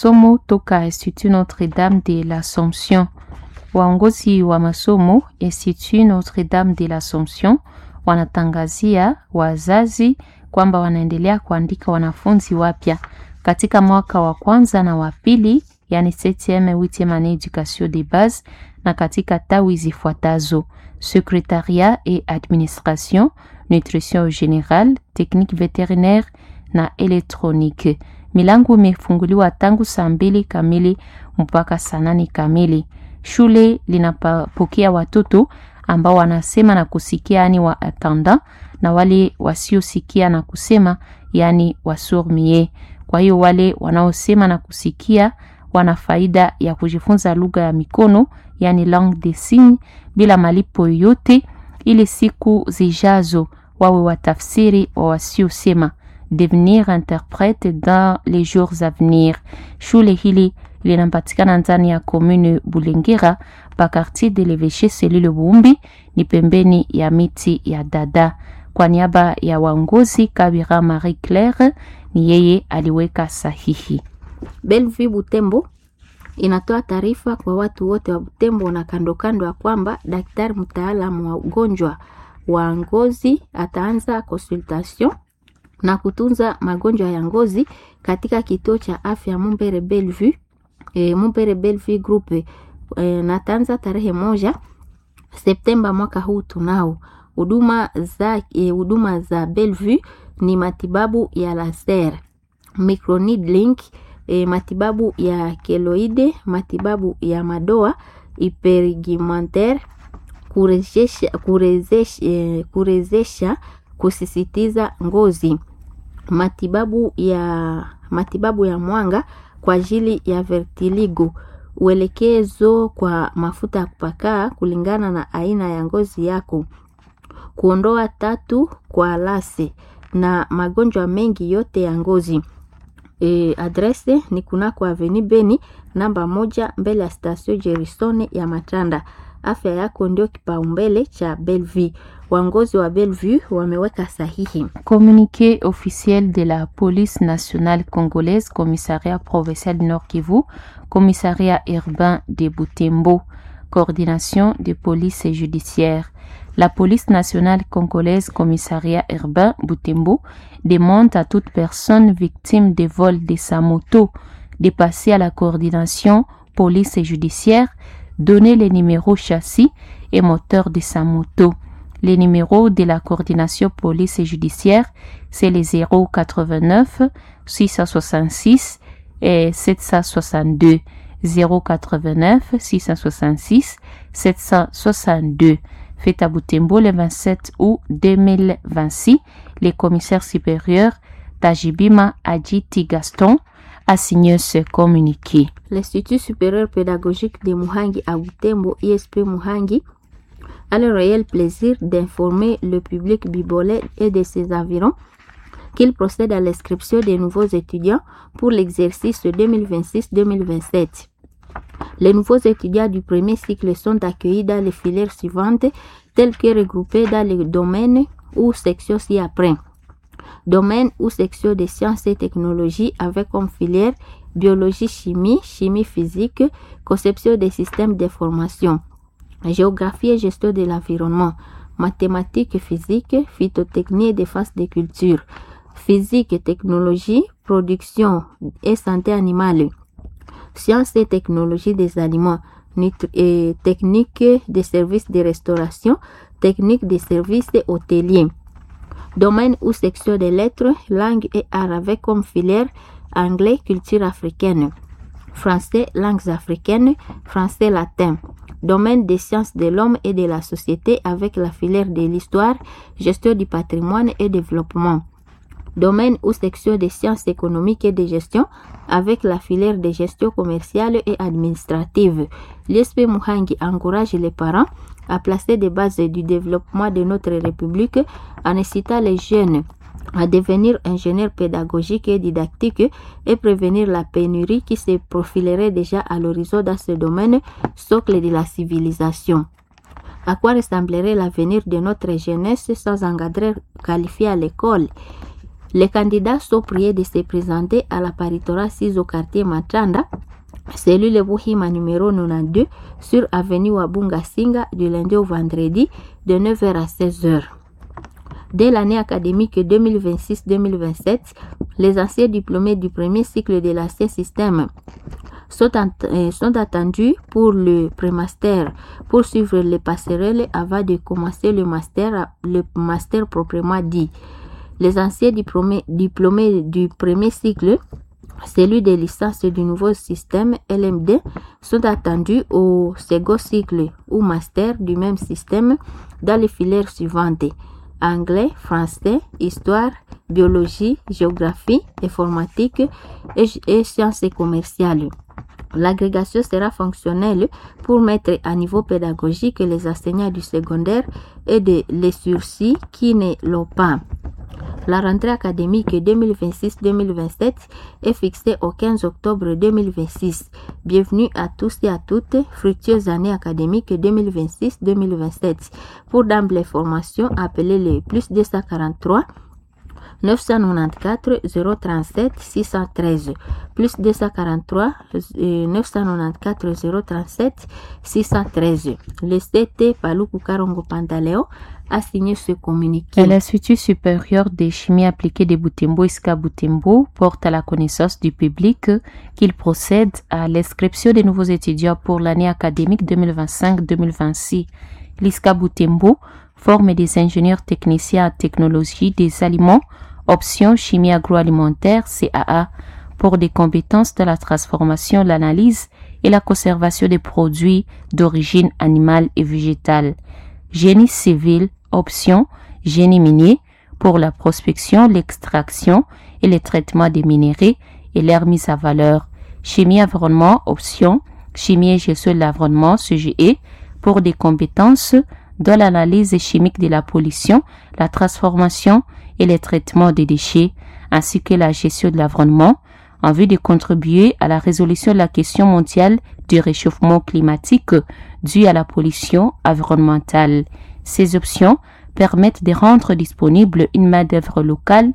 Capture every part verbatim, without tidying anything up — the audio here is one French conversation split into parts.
masomo toka Institut Notre-Dame de l'Assomption. Waongozi wa masomo Institut Notre-Dame de l'Assomption wanatangazia wazazi kwamba wanaendelea kuandika wanafunzi wapya katika mwaka wa kwanza na wa pili, yani septième huitième année éducation de base, na katika tawi zifuatazo: secrétariat et administration, nutrition générale, technique vétérinaire na électronique. Milango imefunguliwa tangu saa mbili kamili mpaka saa nane kamili. Shule linapokea watoto ambao wanasema na kusikia, yani wa attendant, na wale wasiosikia na kusema, yani wasourds-muets. Kwa hiyo wale wanaosema na kusikia wana faida ya kujifunza lugha ya mikono, yani langue des signes, bila malipo yote, ili siku zijazo wawe watafsiri wa wasiosema, devenir interprète dans les jours à venir. Shule hili linapatikana ndani ya commune Bulengera pa quartier de l'Evêché cellule Bumbi, ni pembeni ya miti ya dada. Kwa niaba ya waongozi, Kabira Marie Claire ni yeye aliweka sahihi. Bellevue Butembo inatoa taarifa kwa watu wote wa Butembo na kando kando ya kwamba daktari mtaalamu wa ugonjwa wa ngozi ataanza consultation na kutunza magonjwa ya ngozi katika kituo cha afya Mumbere Bellevue, e, Mumbere Bellevue Group, e, na tanza tarehe moja Septemba mwaka huu tunao. Huduma za e, huduma za Bellevue ni matibabu ya laser, microneedling, e, matibabu ya keloide, matibabu ya madoa hyperigmentaire, kurejesha kurezesha e, kurezesha kusisitiza ngozi, matibabu ya matibabu ya mwanga kwa ajili ya vertiligo, uelekezo kwa mafuta ya kupakaa kulingana na aina ya ngozi yako, kuondoa tatu kwa lase na magonjwa mengi yote ya ngozi. E, adrese ni kunako Avenue Beni namba moja mbele ya station Jerisone ya Matanda. Afya yako ndio kipaumbele cha Bellevue. Wangozi wa Bellevue wameweka sahihi. Communiqué officiel de la police nationale congolaise, commissariat provincial du Nord Kivu, commissariat urbain de Butembo, coordination de police judiciaire. La police nationale congolaise, commissariat urbain Butembo, demande à toute personne victime de vol de sa moto de passer à la coordination police judiciaire, donner les numéros châssis et moteur de sa moto. Les numéros de la coordination police judiciaire, c'est les zéro quatre-vingt-neuf six cent soixante-six et sept cent soixante-deux. zéro quatre-vingt-neuf six cent soixante-six sept cent soixante-deux. Fait à Butembo le vingt-sept août deux mille vingt-six, le commissaire supérieur Tajibima Adjiti Gaston a signé ce communiqué. L'Institut supérieur pédagogique de Muhangi à Butembo, I S P Muhangi, a le réel plaisir d'informer le public bibolais et de ses environs qu'il procède à l'inscription des nouveaux étudiants pour l'exercice deux mille vingt-six deux mille vingt-sept. Les nouveaux étudiants du premier cycle sont accueillis dans les filières suivantes, telles que regroupées dans les domaines ou sections ci-après. Domaine ou section des sciences et technologies avec comme filière biologie, chimie, chimie physique, conception des systèmes d'information, géographie et gestion de l'environnement, mathématiques, physique, phytotechnie et défense des cultures, physique et technologie, production et santé animale, sciences et technologies des aliments, et technique des services de restauration, technique des services hôteliers. Domaine ou section des lettres, langues et arts avec comme filière anglais, culture africaine, français, langues africaines, français latin. Domaine des sciences de l'homme et de la société avec la filière de l'histoire, gestion du patrimoine et développement. Domaine ou section des sciences économiques et de gestion avec la filière de gestion commerciale et administrative. L'I S P Muhangi encourage les parents à placer des bases du développement de notre République en incitant les jeunes à devenir ingénieurs pédagogiques et didactiques et prévenir la pénurie qui se profilerait déjà à l'horizon dans ce domaine, socle de la civilisation. À quoi ressemblerait l'avenir de notre jeunesse sans encadreurs qualifiés à l'école? Les candidats sont priés de se présenter à la Paritora six au quartier Matanda, cellule Buhima numéro quatre-vingt-douze sur avenue Wabunga Singa du lundi au vendredi de neuf heures à seize heures. Dès l'année académique deux mille vingt-six deux mille vingt-sept, les anciens diplômés du premier cycle de l'ancien système sont, euh, sont attendus pour le prémaster pour suivre les passerelles avant de commencer le master, le master proprement dit. Les anciens diplômés, diplômés du premier cycle, celui des licences du nouveau système L M D, sont attendus au second cycle ou master du même système dans les filières suivantes: anglais, français, histoire, biologie, géographie, informatique et, et sciences commerciales. L'agrégation sera fonctionnelle pour mettre à niveau pédagogique les enseignants du secondaire et de les sursis qui ne l'ont pas. La rentrée académique deux mille vingt-six deux mille vingt-sept est fixée au quinze octobre deux mille vingt-six. Bienvenue à tous et à toutes, fructueuse année académique deux mille vingt-six deux mille vingt-sept. Pour d'ample information, appelez le plus deux cent quarante-trois neuf cent quatre-vingt-quatorze zéro trente-sept six cent treize, plus deux cent quarante-trois neuf cent quatre-vingt-quatorze zéro trente-sept six cent treize. Le C T Paluku Karongo Pantaleo a signé ce communiqué. L'Institut supérieur de chimie appliquée de Butembo, I S C A Butembo, porte à la connaissance du public qu'il procède à l'inscription des nouveaux étudiants pour l'année académique deux mille vingt-cinq deux mille vingt-six. L'I S C A Butembo forme des ingénieurs techniciens en technologie des aliments, option chimie agroalimentaire C A A, pour des compétences de la transformation, l'analyse et la conservation des produits d'origine animale et végétale. Génie civil, option génie minier, pour la prospection, l'extraction et le traitement des minéraux et leur mise à valeur. Chimie environnement, option chimie et gestion de l'environnement, C G E, pour des compétences dans l'analyse chimique de la pollution, la transformation et le traitement des déchets, ainsi que la gestion de l'environnement, en vue de contribuer à la résolution de la question mondiale du réchauffement climatique dû à la pollution environnementale. Ces options permettent de rendre disponible une main-d'œuvre locale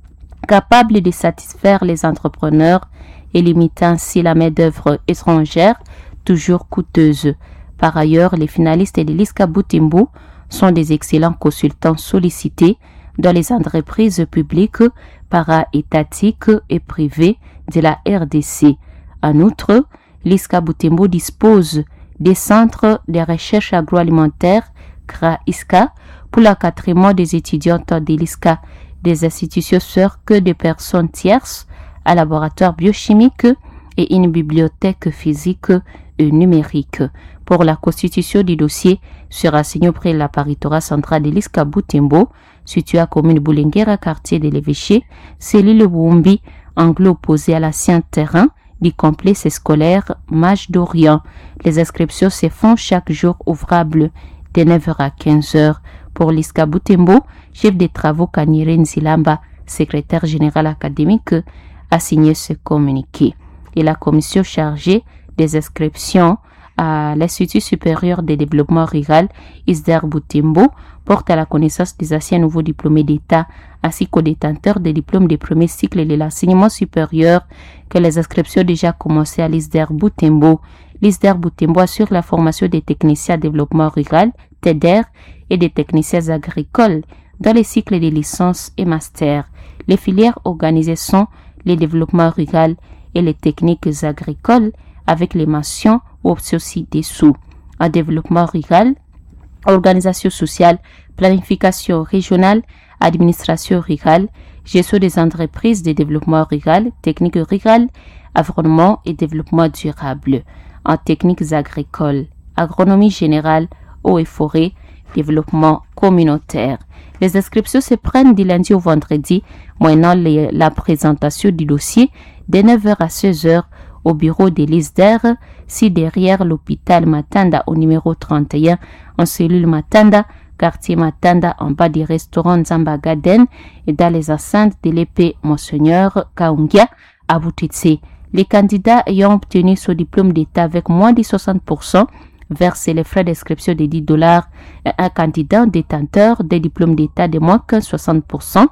capable de satisfaire les entrepreneurs et limiter ainsi la main-d'œuvre étrangère toujours coûteuse. Par ailleurs, les finalistes de l'I S C A Butembo sont des excellents consultants sollicités dans les entreprises publiques, para-étatiques et privées de la R D C. En outre, l'I S C A Butembo dispose des centres de recherche agroalimentaire C R A I S C A pour l'encadrement des étudiantes de l'I S C A, des institutions sœurs que des personnes tierces, un laboratoire biochimique et une bibliothèque physique et numérique. Pour la constitution du dossier, sera signé auprès de la Paritora centrale de l'I S C A Butembo, située à commune Boulenguera, quartier de l'Évêché, cellule Boumbi, angle opposé à l'ancien terrain du complexe scolaire Mage d'Orient. Les inscriptions se font chaque jour ouvrable de neuf heures à quinze heures. Pour l'I S C A Butembo, chef des travaux Kanyere Nzilamba, secrétaire général académique, a signé ce communiqué. Et la commission chargée des inscriptions à l'Institut supérieur de développement rural I S D E R Butembo porte à la connaissance des anciens nouveaux diplômés d'État ainsi qu'aux détenteurs des diplômes des premiers cycles de l'enseignement supérieur que les inscriptions déjà commencées à l'I S D E R Butembo. L'I S D E R Butembo assure la formation des techniciens développement rural, T E D R, et des techniciens agricoles dans les cycles de licence et master. Les filières organisées sont les développements rural et les techniques agricoles avec les mentions ou options ci-dessous. En développement rural, organisation sociale, planification régionale, administration rurale, gestion des entreprises de développement rural, techniques rurales, environnement et développement durable. En techniques agricoles, agronomie générale, eau et forêt, développement communautaire. Les inscriptions se prennent du lundi au vendredi, moyennant les, la présentation du dossier de neuf heures à seize heures au bureau de l'I S D E R, si derrière l'hôpital Matanda au numéro trente et un, en cellule Matanda, quartier Matanda, en bas du restaurant Zamba Garden et dans les enceintes de l'épée Monseigneur Kaungia à Boutitse. Les candidats ayant obtenu ce diplôme d'État avec moins de soixante pour cent versent les frais d'inscription de dix dollars et un candidat détenteur des diplômes d'État de moins que soixante pour cent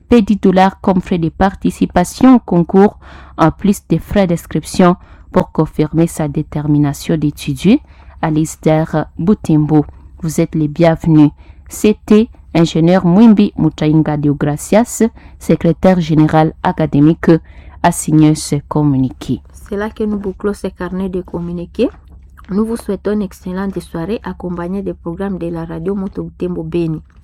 paie dix dollars comme frais de participation au concours, en plus des frais d'inscription pour confirmer sa détermination d'étudier à l'I S D E R Butembo. Vous êtes les bienvenus. C'était ingénieur Mwimbi Mutainga Deogracias, secrétaire général académique, a signé ce communiqué. C'est là que nous bouclons ce carnet de communiqués. Nous vous souhaitons une excellente soirée accompagnée des programmes de la radio Moto Butembo Beni.